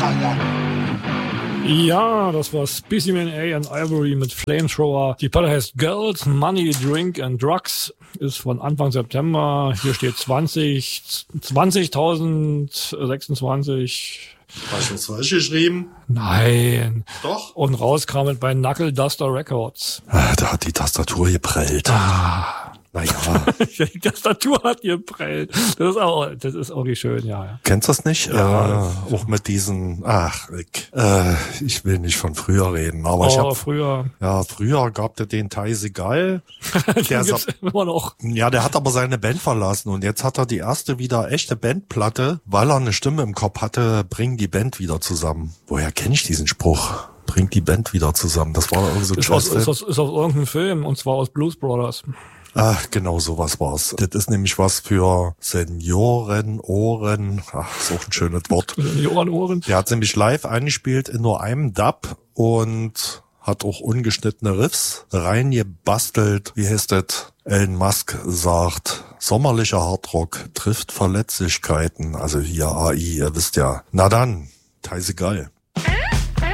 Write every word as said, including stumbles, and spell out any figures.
Ja, das war Specimen A and Ivory mit Flamethrower. Die Platte heißt Girls, Money, Drink and Drugs. Ist von Anfang September. Hier steht zwanzig, zwanzigtausendsechsundzwanzig. Hast du das falsch geschrieben? Nein. Doch. Und rauskam mit bei Knuckle Duster Records. Ah, da hat die Tastatur geprellt. Ah. Naja. Die Tastatur hat geprellt. Das ist auch, das ist auch schön, ja. ja. Kennst du das nicht? Ja. Äh, auch mit diesen, ach, Rick, äh, ich will nicht von früher reden, aber oh, ich habe früher. Ja, früher gab der den Thijs Geil. Der gibt's immer noch. Ja, der hat aber seine Band verlassen und jetzt hat er die erste wieder echte Bandplatte, weil er eine Stimme im Kopf hatte, bring die Band wieder zusammen. Woher kenne ich diesen Spruch? Bringt die Band wieder zusammen. Das war irgendwie so ein ist aus, ist, aus, ist aus irgendeinem Film, und zwar aus Blues Brothers. Ach, genau sowas war's. Das ist nämlich was für Senioren, Ohren. Ach, ist auch ein schönes Wort. Senioren, Ohren. Der hat nämlich live eingespielt in nur einem Dub und hat auch ungeschnittene Riffs reingebastelt. Wie heißt das? Elon Musk sagt, sommerlicher Hardrock trifft Verletzlichkeiten. Also hier A I, ihr wisst ja. Na dann, Thijs Geil.